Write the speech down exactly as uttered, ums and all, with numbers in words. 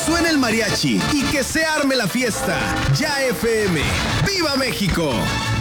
suene el mariachi y que se arme la fiesta. Ya F M. ¡Viva México!